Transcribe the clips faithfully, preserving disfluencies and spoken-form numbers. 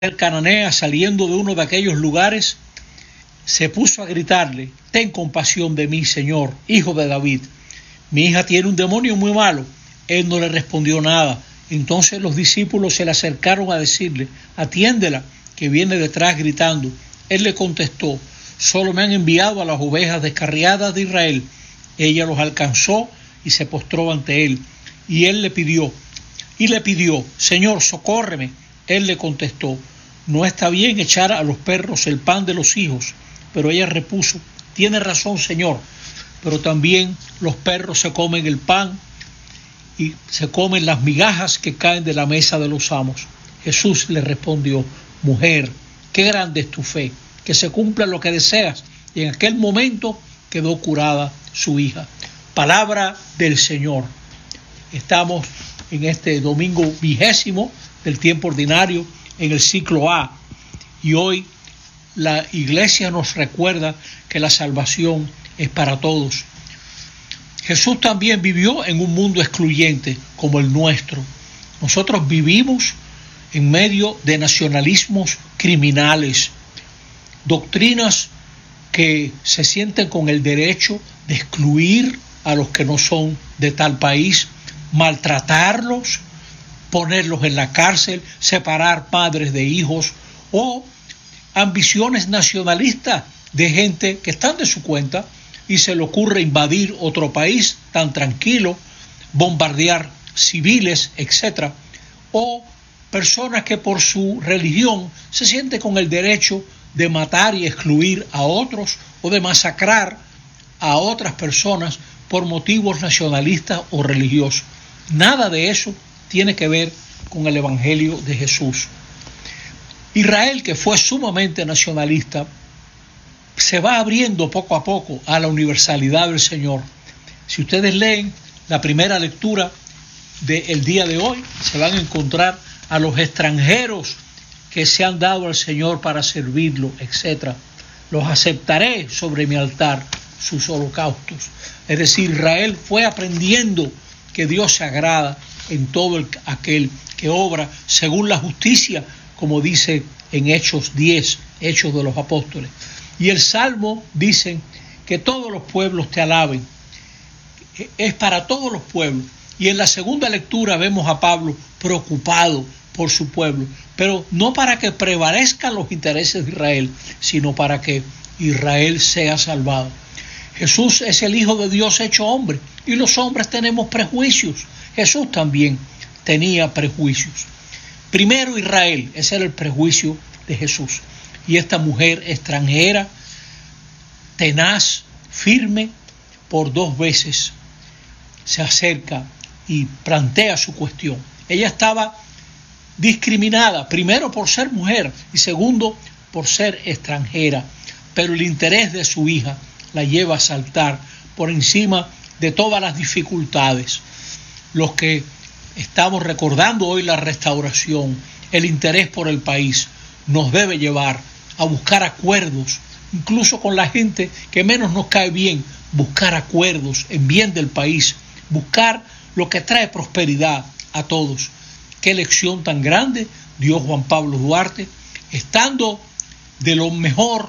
Cananea, saliendo de uno de aquellos lugares, se puso a gritarle: ten compasión de mí, Señor, hijo de David. Mi hija tiene un demonio muy malo. Él no le respondió nada. Entonces los discípulos se le acercaron a decirle: atiéndela, que viene detrás gritando. Él le contestó: solo me han enviado a las ovejas descarriadas de Israel. Ella los alcanzó y se postró ante él. Y él le pidió, y le pidió: Señor, socórreme. Él le contestó: no está bien echar a los perros el pan de los hijos. Pero ella repuso: tiene razón, Señor, pero también los perros se comen el pan y se comen las migajas que caen de la mesa de los amos. Jesús le respondió: mujer, qué grande es tu fe, que se cumpla lo que deseas. Y en aquel momento quedó curada su hija. Palabra del Señor. Estamos en este domingo vigésimo del tiempo ordinario, en el ciclo A, y hoy la iglesia nos recuerda que la salvación es para todos. Jesús también vivió en un mundo excluyente como el nuestro. Nosotros vivimos en medio de nacionalismos criminales, doctrinas que se sienten con el derecho de excluir a los que no son de tal país, maltratarlos, ponerlos en la cárcel, separar padres de hijos, o ambiciones nacionalistas de gente que están de su cuenta y se le ocurre invadir otro país tan tranquilo, bombardear civiles, etcétera, o personas que por su religión se sienten con el derecho de matar y excluir a otros o de masacrar a otras personas por motivos nacionalistas o religiosos. Nada de eso tiene que ver con el Evangelio de Jesús. Israel, que fue sumamente nacionalista, se va abriendo poco a poco a la universalidad del Señor. Si ustedes leen la primera lectura del día de hoy, se van a encontrar a los extranjeros que se han dado al Señor para servirlo, etcétera. Los aceptaré sobre mi altar, sus holocaustos. Es decir, Israel fue aprendiendo que Dios se agrada en todo el, aquel que obra según la justicia, como dice en Hechos diez, Hechos de los Apóstoles. Y el Salmo dice que todos los pueblos te alaben. Es para todos los pueblos. Y en la segunda lectura vemos a Pablo preocupado por su pueblo, pero no para que prevalezcan los intereses de Israel, sino para que Israel sea salvado. Jesús es el Hijo de Dios hecho hombre, y los hombres tenemos prejuicios. Jesús también tenía prejuicios. Primero Israel, ese era el prejuicio de Jesús. Y esta mujer extranjera, tenaz, firme, por dos veces se acerca y plantea su cuestión. Ella estaba discriminada, primero por ser mujer y segundo por ser extranjera, pero el interés de su hija la lleva a saltar por encima de todas las dificultades. Los que estamos recordando hoy la restauración, el interés por el país, nos debe llevar a buscar acuerdos, incluso con la gente que menos nos cae bien, buscar acuerdos en bien del país, buscar lo que trae prosperidad a todos. Qué lección tan grande dio Juan Pablo Duarte, estando de lo mejor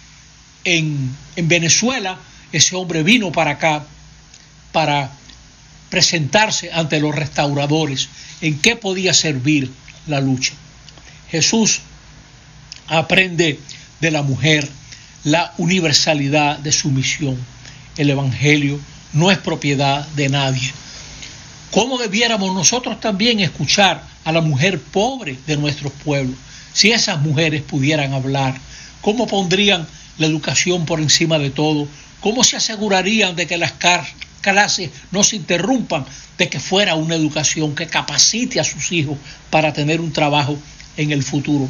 en, en Venezuela. Ese hombre vino para acá para presentarse ante los restauradores en qué podía servir la lucha. Jesús aprende de la mujer la universalidad de su misión. El Evangelio no es propiedad de nadie. ¿Cómo debiéramos nosotros también escuchar a la mujer pobre de nuestros pueblos? Si esas mujeres pudieran hablar, ¿cómo pondrían la educación por encima de todo? ¿Cómo se asegurarían de que las clases no se interrumpan, de que fuera una educación que capacite a sus hijos para tener un trabajo en el futuro?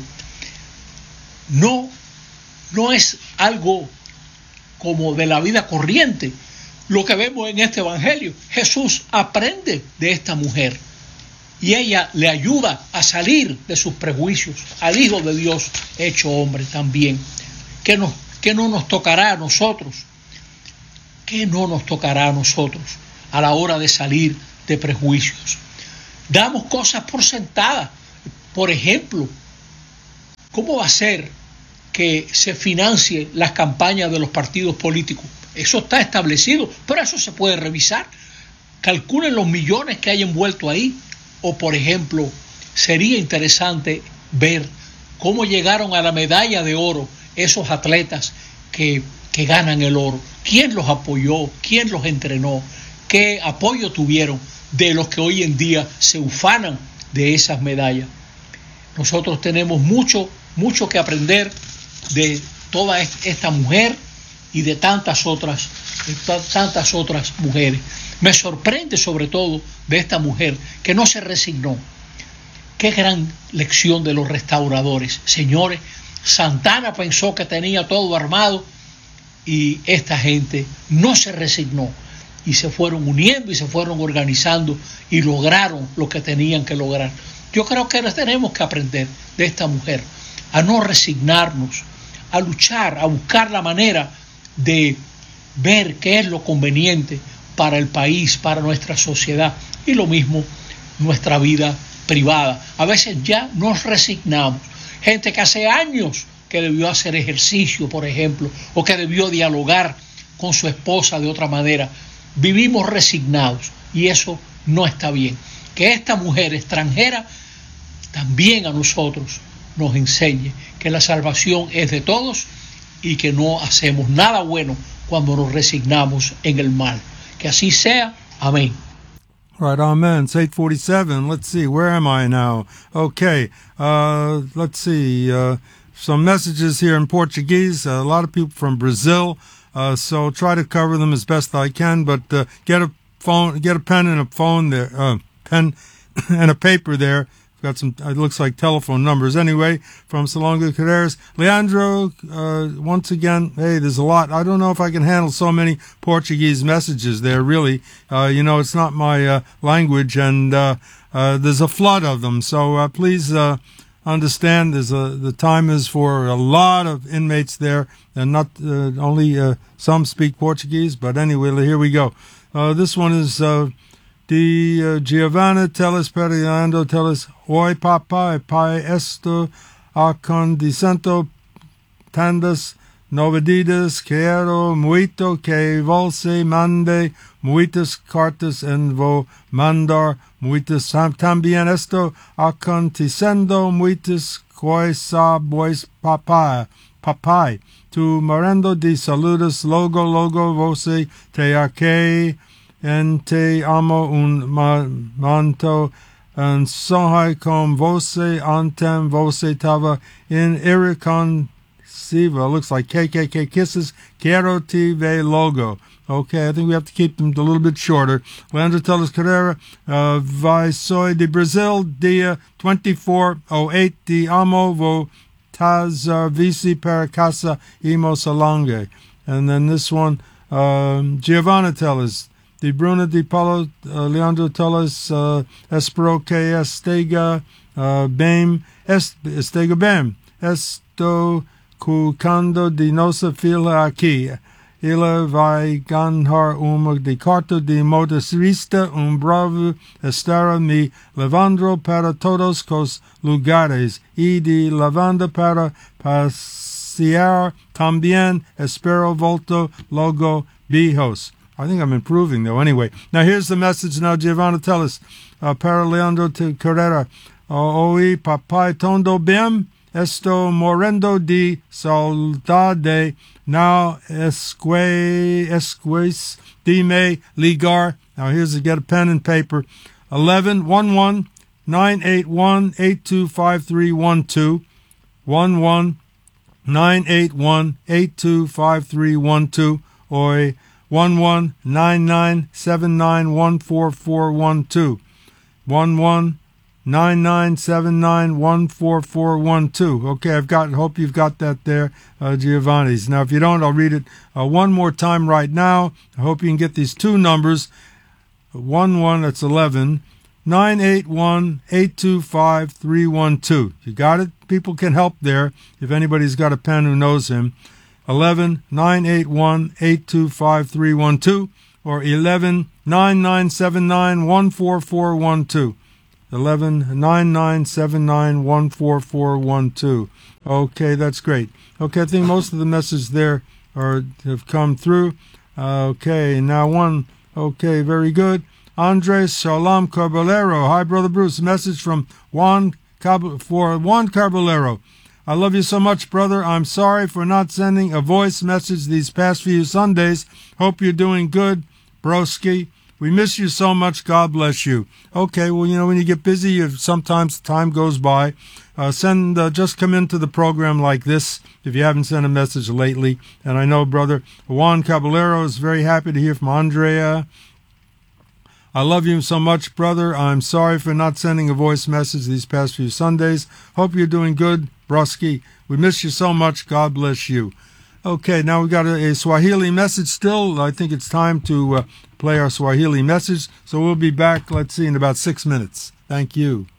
No, no es algo como de la vida corriente lo que vemos en este evangelio. Jesús aprende de esta mujer y ella le ayuda a salir de sus prejuicios al Hijo de Dios hecho hombre también. ¿Qué, nos, qué no nos tocará a nosotros? ¿Qué no nos tocará a nosotros a la hora de salir de prejuicios? Damos cosas por sentadas. Por ejemplo, ¿Cómo va a ser que se financie las campañas de los partidos políticos? Eso está establecido, pero eso se puede revisar. Calculen los millones que hay envuelto ahí. O, por ejemplo, sería interesante ver cómo llegaron a la medalla de oro esos atletas que, que ganan el oro. ¿Quién los apoyó? ¿Quién los entrenó? ¿Qué apoyo tuvieron de los que hoy en día se ufanan de esas medallas? Nosotros tenemos mucho, mucho que aprender de toda esta mujer y de tantas otras, de tantas otras mujeres. Me sorprende sobre todo de esta mujer que no se resignó. Qué gran lección de los restauradores. Señores, Santana pensó que tenía todo armado y esta gente no se resignó y se fueron uniendo y se fueron organizando y lograron lo que tenían que lograr. Yo creo que tenemos que aprender de esta mujer a no resignarnos, a luchar, a buscar la manera de ver qué es lo conveniente para el país, para nuestra sociedad y lo mismo nuestra vida privada. A veces ya nos resignamos. Gente que hace años que debió hacer ejercicio, por ejemplo, o que debió dialogar con su esposa de otra manera. Vivimos resignados y eso no está bien. Que esta mujer extranjera también a nosotros nos enseñe que la salvación es de todos y que no hacemos nada bueno cuando nos resignamos en el mal. Que así sea. Amén. Right, amen. It's eight forty-seven. Let's see, where am I now? Okay, uh, let's see, uh, some messages here in Portuguese. Uh, a lot of people from Brazil, uh, so try to cover them as best I can, but uh, get a phone, get a pen and a phone there, uh, pen and a paper there. Got some, it looks like telephone numbers. Anyway, from Salonga Carreras. Leandro, uh, once again, hey, there's a lot. I don't know if I can handle so many Portuguese messages there, really. Uh, you know, it's not my uh, language, and uh, uh, there's a flood of them. So uh, please uh, understand there's a, the time is for a lot of inmates there, and not uh, only uh, some speak Portuguese, but anyway, here we go. Uh, this one is... Uh, Di uh, Giovanna Teles Periando Teles Oi Papa Pai Esto Acondicento Tandas Novedades Quero Muito Que Volse Mande Muitas Cartas en Vo Mandar Muitas Tambien Esto Acontecendo Muitas Coisa Bois Papai Papai Tu Marendo de Saludos Logo Logo Voce Te Arque En te amo un manto, en sohai com voce antem voce tava in iricon siva. Looks like K K K kisses. Quiero te ve logo. Okay, I think we have to keep them a little bit shorter. Leandro Teles Carrera, uh, vai soy de Brazil, dia twenty-four oh eight, de amo vo taz uh, vici para casa imo salange. And then this one, um, Giovanna Teles, de Bruna de Paulo, uh, Leandro Teles, uh, espero que estega uh, bem, est, estega bem, esto cucando de nossa filha aqui. Ela vai ganhar uma de carta de motorista, um bravo estará me levando para todos os lugares e de lavanda para passear também. Espero volto logo, beijos. I think I'm improving, though. Anyway, now here's the message now, Giovanna Teles, uh, para Leandro Carrera. Uh, Oi, papai tondo bem, esto morendo de saudade, now esque, esques de me ligar. Now here's to get a pen and paper. eleven one one nine eight one eight two five three one two. one one nine eight one eight two five three one two. Oi, one one nine nine seven nine one four four one two. one one nine nine seven nine one four four one two. Okay, I've got, hope you've got that there, uh, Giovanni's. Now, if you don't, I'll read it uh, one more time right now. I hope you can get these two numbers. one one, that's eleven, nine eight one eight two five three one two. You got it? People can help there if anybody's got a pen who knows him. eleven nine eight one eight two five three one two or eleven nine nine seven nine one four four one two. eleven nine nine seven nine one four four one two. Okay, that's great. Okay, I think most of the messages there are have come through. Uh, okay, now one. Okay, very good. Andres Salam Caballero. Hi, Brother Bruce. Message from Juan Cab- for Juan Caballero. I love you so much, brother. I'm sorry for not sending a voice message these past few Sundays. Hope you're doing good, broski. We miss you so much. God bless you. Okay, well, you know, when you get busy, you, sometimes time goes by. Uh, send, uh, just come into the program like this if you haven't sent a message lately. And I know Brother Juan Caballero is very happy to hear from Andrea. I love you so much, brother. I'm sorry for not sending a voice message these past few Sundays. Hope you're doing good, broski. We miss you so much. God bless you. Okay, now we got a, a Swahili message still. I think it's time to uh, play our Swahili message. So we'll be back, let's see, in about six minutes. Thank you.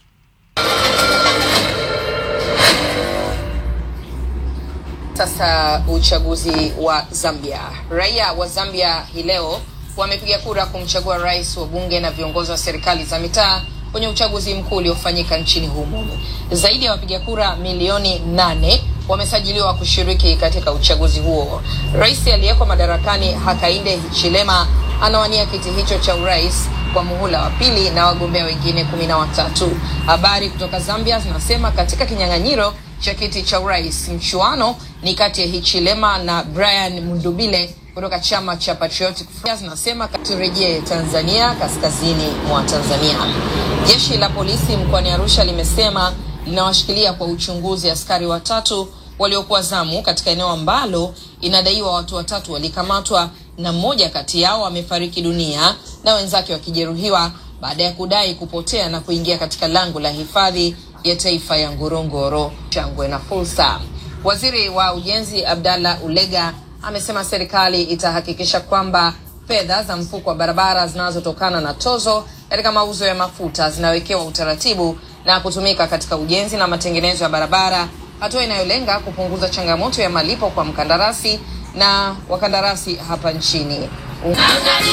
Sasa uchaguzi wa Zambia. Raia wa Zambia hii leo wamepiga kura kumchagua rais, wa bunge na viongozi wa serikali za mitaa kwenye uchaguzi mkuu uliofanyika nchini humo. Zaidi ya wapiga kura milioni nane wamesajiliwa kushiriki katika uchaguzi huo. Rais aliyeko madarakani Hakainde Hichilema anawania kiti hicho cha urais kwa muhula wa pili na wagombea wengine kumi na watatu. Habari kutoka Zambia zinasema katika kinyang'anyiro cha kiti cha urais, mchuano ni kati ya Hichilema na Brian Mundubile kutoka chama cha Patriotic Front. Zinasema turejee Tanzania, kaskazini mwa Tanzania. Jeshi la polisi mkoani Arusha limesema linawashikilia kwa uchunguzi askari watatu waliokuwa zamu katika eneo ambalo inadaiwa watu watatu walikamatwa na mmoja kati yao amefariki dunia na wenzake wakijeruhiwa baada ya kudai kupotea na kuingia katika lango la hifadhi ya taifa ya Ngorongoro. Shangwe na fursa. Waziri wa Ujenzi Abdalla Ulega amesema serikali itahakikisha kwamba fedha za mfuko wa barabara zinazotokana na tozo katika mauzo ya mafuta zinawekewa utaratibu na kutumika katika ujenzi na matengenezo ya barabara, hatua inayolenga kupunguza changamoto ya malipo kwa mkandarasi na wakandarasi hapa nchini.